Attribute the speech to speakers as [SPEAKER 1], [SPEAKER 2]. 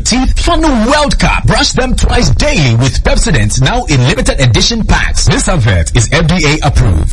[SPEAKER 1] teeth? Fanu World Cup. Brush them twice daily with Pepsodent, now in limited edition packs. This advert is FDA approved.